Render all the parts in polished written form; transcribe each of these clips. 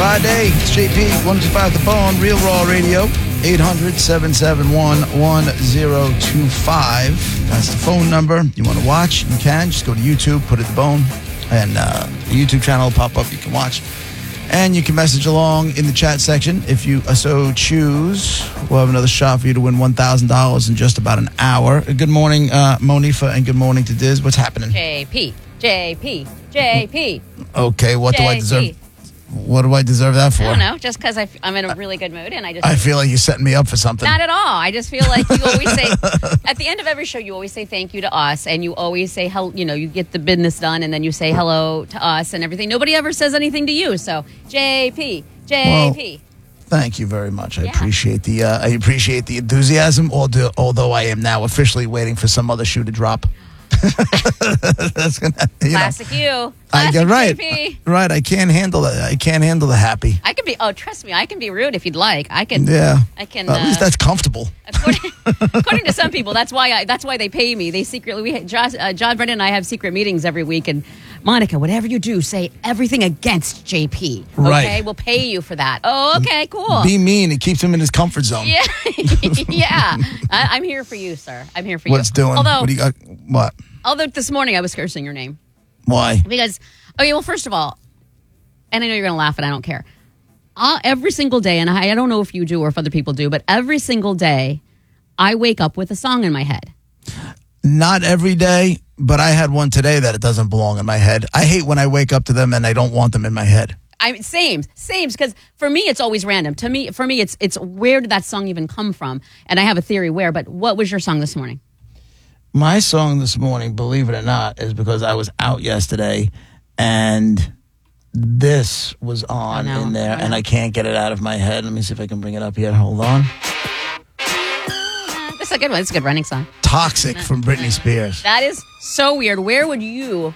Friday, it's JP, 125 The Bone, Real Raw Radio, 800-771-1025. That's the phone number. You want to watch, you can. Just go to YouTube, put it The Bone, and the YouTube channel will pop up. You can watch. And you can message along in the chat section if you so choose. We'll have another shot for you to win $1,000 in just about an hour. Good morning, Monifa, and good morning to Diz. What's happening? JP. Okay, what do I deserve? What do I deserve that for? I don't know, just because I'm in a really good mood and I feel like you're setting me up for something. Not at all. I just feel like you always say, at the end of every show, you always say thank you to us, and you always say, you get the business done, and then you say hello to us and everything. Nobody ever says anything to you, so JP. Well, thank you very much. I appreciate the enthusiasm, although I am now officially waiting for some other shoe to drop. That's gonna, Classic you. Classic JP. Right. I can't handle it. I can't handle the happy. I can be. Oh, trust me. I can be rude if you'd like. I can. Yeah. I can. At least that's comfortable. According to some people, that's why they pay me. They secretly. John Brennan and I have secret meetings every week, and Monica, whatever you do, say everything against JP. Okay, right. We'll pay you for that. Oh, okay, cool. Be mean. It keeps him in his comfort zone. Yeah, yeah. I'm here for you, sir. I'm here for you. What's doing? Although, what do you got? What? Although this morning I was cursing your name. Why? Because, well, first of all, and I know you're going to laugh and I don't care. Every single day, and I don't know if you do or if other people do, but every single day I wake up with a song in my head. Not every day, but I had one today that it doesn't belong in my head. I hate when I wake up to them and I don't want them in my head. Same, because for me it's always random. For me, it's where did that song even come from? And I have a theory where, but what was your song this morning? My song this morning, believe it or not, is because I was out yesterday and this was on in there and I can't get it out of my head. Let me see if I can bring it up here. Hold on. That's a good one. It's a good running song. Toxic from Britney Spears. That is so weird. Where would you,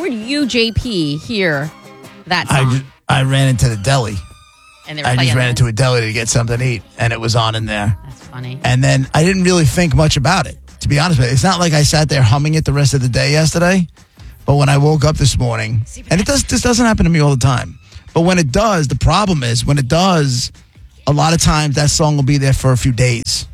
JP, hear that song? I ran into the deli. And I just ran into a deli to get something to eat and it was on in there. That's funny. And then I didn't really think much about it. To be honest with you, it's not like I sat there humming it the rest of the day yesterday. But when I woke up this morning, and this doesn't happen to me all the time. But when it does, the problem is when it does, a lot of times that song will be there for a few days.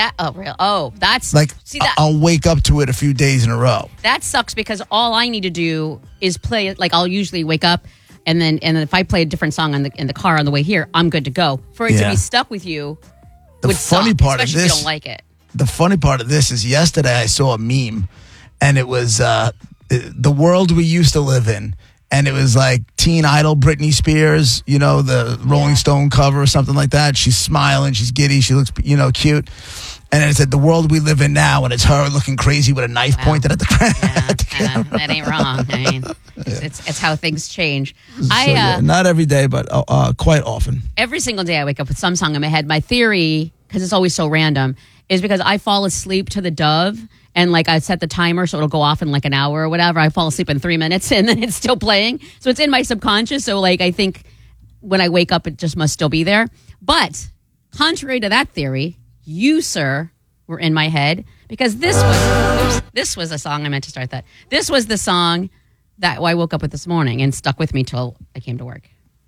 That's like I'll wake up to it a few days in a row. That sucks because all I need to do is play it. Like I'll usually wake up and then if I play a different song in the car on the way here, I'm good to go. For it to be stuck with you, the funny part of this, especially if you don't like it. The funny part of this is yesterday I saw a meme and it was the world we used to live in. And it was like teen idol Britney Spears, the Rolling Stone cover or something like that. She's smiling, she's giddy, she looks, cute. And then it said the world we live in now, and it's her looking crazy with a knife pointed at the camera. That ain't wrong. I mean, it's how things change. Not every day, but quite often. Every single day I wake up with some song in my head. My theory, because it's always so random, is because I fall asleep to the Dove. And I set the timer so it'll go off in an hour or whatever. I fall asleep in 3 minutes and then it's still playing. So it's in my subconscious. So I think when I wake up, it just must still be there. But contrary to that theory, you, sir, were in my head because this was a song. I meant to start that. This was the song that I woke up with this morning and stuck with me till I came to work.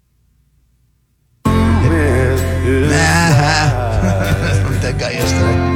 That guy yesterday.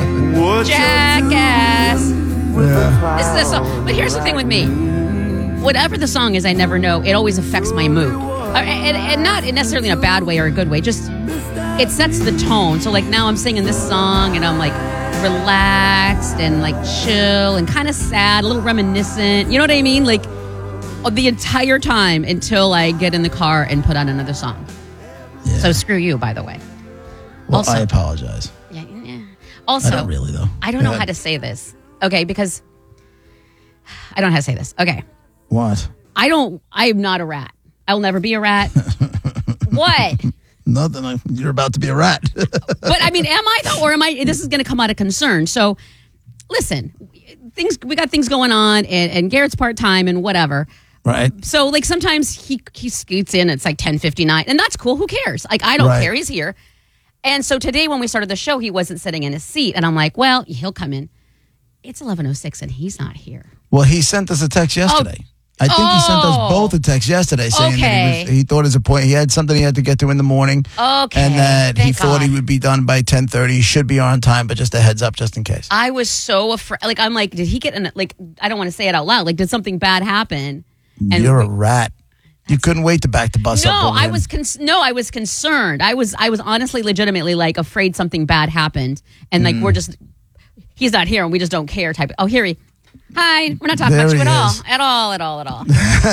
Jackass. Yeah. This is a song. But here's the thing with me. Whatever the song is, I never know. It always affects my mood. And not necessarily in a bad way or a good way. Just, it sets the tone. So now I'm singing this song and I'm relaxed and chill and kind of sad, a little reminiscent. You know what I mean? The entire time until I get in the car and put on another song. Yeah. So screw you, by the way. Well, also, I apologize. Yeah. Also, I don't really, though. I don't know how to say this. Okay, because I don't know how to say this. Okay. What? I am not a rat. I will never be a rat. What? Nothing. You're about to be a rat. But I mean, am I though? Or am I? This is going to come out of concern. So listen, we got things going on and Garrett's part-time and whatever. Right. So sometimes he scoots in. It's 10:59 and that's cool. Who cares? I don't care. He's here. And so today when we started the show, he wasn't sitting in his seat. And I'm like, well, he'll come in. It's 11:06 and he's not here. Well, he sent us a text yesterday. I think he sent us Oh. both a text yesterday saying Okay. that he thought his appointment, he had something he had to get to in the morning. Okay, And that he thank thought he God. would be done by 10:30. He should be on time, but just a heads up just in case. I was so afraid. Like, I'm like, did he get in? Like, I don't want to say it out loud. Like, did something bad happen? And You're a rat. You couldn't wait to back the bus up. no, over I him. was I was concerned. I was honestly, legitimately like afraid something bad happened, and like he's not here, and we just don't care. Type. Oh, here he. Hi, we're not talking There about you he at all. is. At all. Not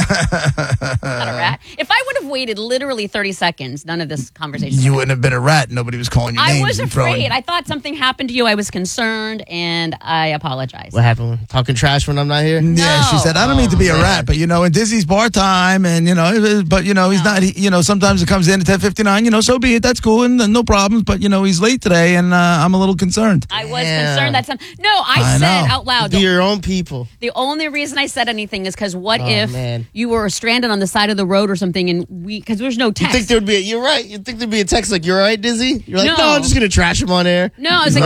a rat. If I would have waited literally 30 seconds, none of this conversation. You wouldn't have been a rat. Nobody was calling you I names. was and throwing- afraid. I thought something happened to you. I was concerned, and I apologize. What happened? Talking trash when I'm not here? Yeah, she No. said, I don't mean to be a rat, but, in Disney's bar time, and, but, he's not, sometimes it comes in at 10:59, so be it. That's cool, and no problems, but, he's late today, and I'm a little concerned. I was Damn. concerned that I I said know. out loud. Be your own people. The only reason I said anything is because what if man. you were stranded on the side of the road or something, and because there's no You text. think there would be? You're right. You think there'd be a text like, "You're right, Dizzy." You're like, No. "No, I'm just gonna trash him on air." no, I was like,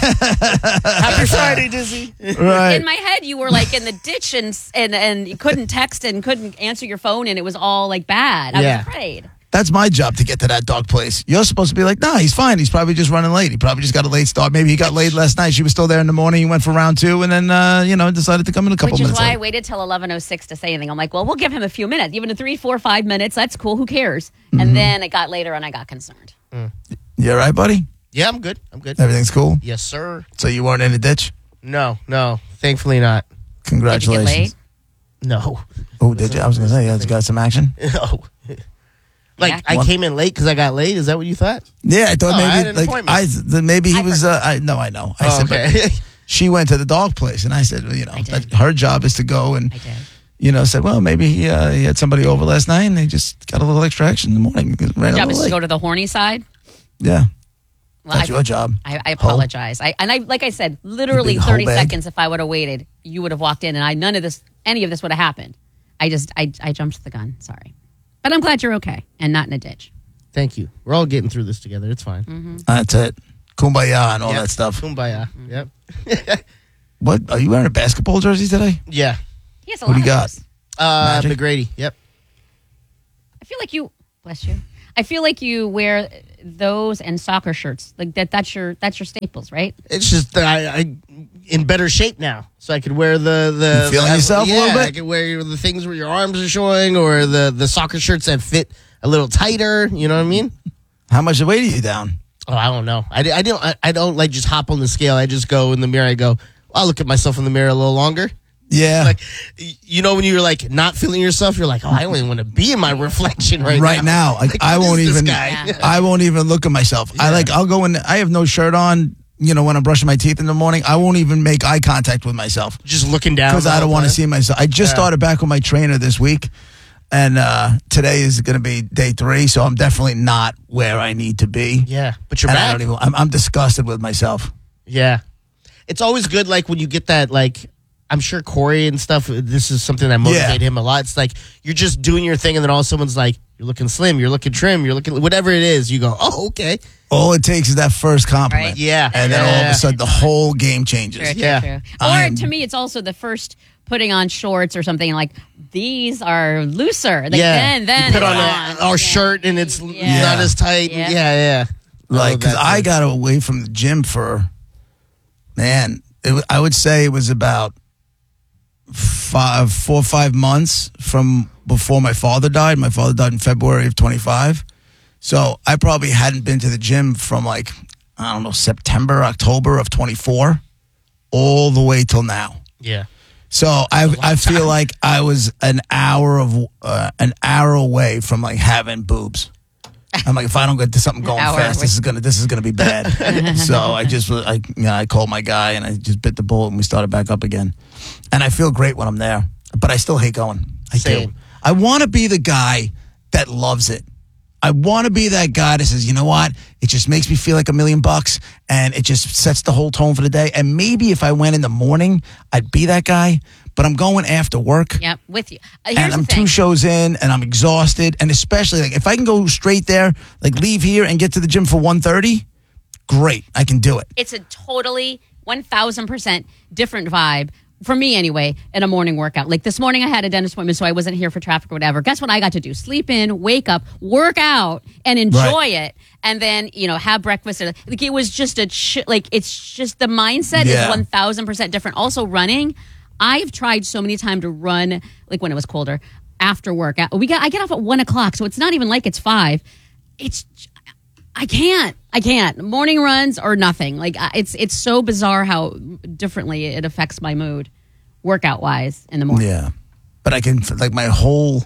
Happy Friday, Dizzy. Right. in my head, you were like in the ditch and you couldn't text and couldn't answer your phone, and it was all like bad. I Yeah. was afraid. That's my job to get to that dog place. You're supposed to be like, nah, he's fine. He's probably just running late. He probably just got a late start. Maybe he got late last night. She was still there in the morning. He went for round 2 and then, decided to come in a couple Which is minutes why I late. waited till 11:06 to say anything. I'm like, well, we'll give him a few minutes, even a 3, 4, 5 minutes. That's cool. Who cares? And then it got later, and I got concerned. You all right, buddy? Yeah, I'm good. I'm good. Everything's cool? Yes, sir. So you weren't in a ditch? No, thankfully not. Did you get Congratulations. late? No, Oh, did you? I was going to say, you got some action? no. Like Yeah. I came in late because I got late. Is that what you thought? Yeah, I thought Oh, I had maybe, an appointment. maybe he I was, forgot. I know. I Oh, said, okay. but she went to the dog place, and I said, well, I did. that her job is to go and, I did. said, well, maybe he had somebody over last night, and they just got a little extra action in the morning. Ran a Job little is to late. go to the horny side. Yeah, Well, that's your job. I apologize. Like I said, literally big hoe 30 bag. seconds. If I would have waited, you would have walked in, and any of this would have happened. I jumped the gun. Sorry, but I'm glad you're okay and not in a ditch. Thank you. We're all getting through this together. It's fine. That's it. Kumbaya and all Yep. that stuff. Kumbaya. Yep. What, are you wearing a basketball jersey today? Yeah. He has a What lot do you of got? those. Magic? McGrady. Yep. I feel like you. Bless you. I feel like you wear those and soccer shirts. Like that's your staples, right? It's just that I in better shape now, so I could wear the You feeling yourself a yeah, little bit? I could wear the things where your arms are showing, or the soccer shirts that fit a little tighter. You know what I mean? How much weight are you down? Oh, I don't know. I don't like just hop on the scale. I just go in the mirror. I go, I'll look at myself in the mirror a little longer. Yeah. Like, when you're like not feeling yourself, you're like, oh, I don't even want to be in my reflection right now. Like, I what won't is this even. guy? Yeah. I won't even look at myself. I'll go in. I have no shirt on. When I'm brushing my teeth in the morning, I won't even make eye contact with myself Just looking down because I don't want to see myself. I just Yeah. started back with my trainer this week, and today is going to be day 3. So I'm definitely not where I need to be. Yeah, but you're And I back. don't even. I'm disgusted with myself. Yeah. It's always good, like, when you get that, like, I'm sure Corey and stuff, this is something that motivated him a lot. It's like, you're just doing your thing, and then all someone's like, you're looking slim, you're looking trim, you're looking, whatever it is, you go, oh, okay. All it takes is that first compliment. Right. Yeah. And then all of a sudden, the whole game changes. True, Yeah. true. I Or am- to me, it's also the first putting on shorts or something like these are looser. Like, Yeah. then you put it's on our Yeah. shirt, and it's Yeah. not as tight. Yeah. Yeah. Like, because that's I it. got away from the gym for, man, I would say it was about 4 or 5 months from before my father died. My father died in February of 25. So I probably hadn't been to the gym from like, I don't know, September, October of 24, all the way till now. Yeah. So I feel like I was an hour away from like having boobs. I'm like, if I don't get to something going Hour fast, away. this is gonna be bad. So I called my guy and I just bit the bullet and we started back up again. And I feel great when I'm there, but I still hate going. I do. Same. I want to be the guy that loves it. I want to be that guy that says, you know what? It just makes me feel like $1 million and it just sets the whole tone for the day. And maybe if I went in the morning, I'd be that guy, but I'm going after work. Yep, with you. And Here's I'm the thing. 2 shows in and I'm exhausted. And especially like if I can go straight there, like leave here and get to the gym for 1:30, great. I can do it. It's a totally 1,000% different vibe for me anyway, in a morning workout. Like this morning I had a dentist appointment, so I wasn't here for traffic or whatever. Guess what I got to do? Sleep in, wake up, work out, and enjoy it. And then, have breakfast. Like it was just it's just the mindset is 1,000% different. Also running, I've tried so many times to run, like when it was colder, after work. I get off at 1:00, so it's not even like it's 5. I can't. Morning runs or nothing. Like it's so bizarre how differently it affects my mood, workout wise, in the morning. Yeah, but I can like my whole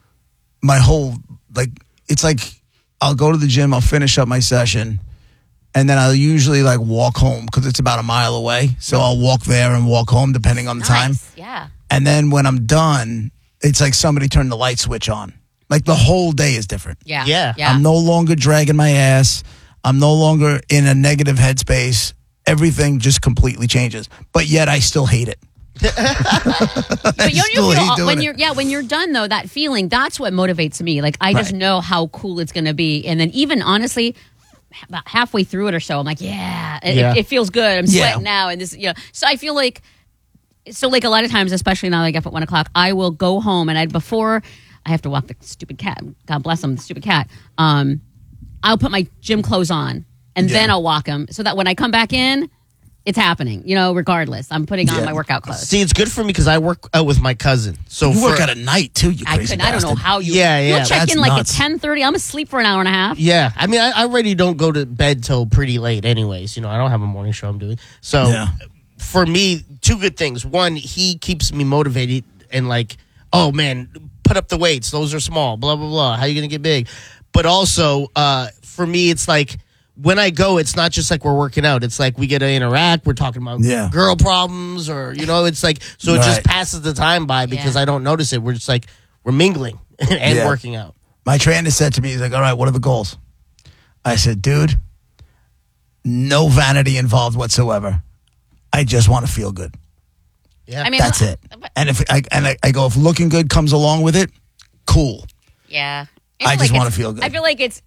like it's like I'll go to the gym, I'll finish up my session, and then I'll usually like walk home because it's about a mile away. So I'll walk there and walk home depending on the time. Yeah. And then when I'm done, it's like somebody turned the light switch on. Like the whole day is different. Yeah. I'm no longer dragging my ass. I'm no longer in a negative headspace. Everything just completely changes. But yet I still hate it. But when you're done though, that feeling, that's what motivates me. Like I just know how cool it's going to be. And then even honestly, about halfway through it or so, I'm like, it feels good. I'm sweating now. And this, so I feel like, a lot of times, especially now that I get up at 1:00, I will go home and before I have to walk the stupid cat. God bless him, the stupid cat. I'll put my gym clothes on and then I'll walk him so that when I come back in, it's happening. Regardless, I'm putting on my workout clothes. See, it's good for me because I work out with my cousin. So you work out at night too. You crazy bastard. I don't know how you. Yeah. You'll check in nuts. at 10:30. I'm asleep for an hour and a half. Yeah, I mean, I already don't go to bed till pretty late, anyways. I don't have a morning show I'm doing. So for me, 2 good things. One, he keeps me motivated and like, oh man, put up the weights. Those are small. Blah blah blah. How are you gonna get big? But also, for me, it's like when I go, it's not just like we're working out. It's like we get to interact. We're talking about girl problems, or it's like so it just passes the time by because I don't notice it. We're just like we're mingling and working out. My trainer said to me, he's like, "All right, what are the goals?" I said, "Dude, no vanity involved whatsoever. I just want to feel good." Yeah, I mean, that's it. And if if looking good comes along with it, cool. Yeah, I just want to feel good. I feel like it's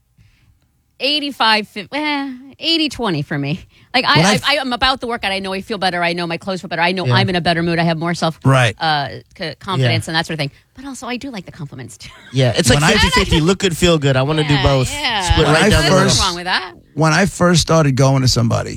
85, 80-20 for me. Like I'm about the workout. I know I feel better. I know my clothes feel better. I know I'm in a better mood. I have more confidence and that sort of thing. But also, I do like the compliments too. Yeah, it's like 50-50. Look good, feel good. I want to do both. Yeah. Split right down the middle. What's wrong with that? When I first started going to somebody,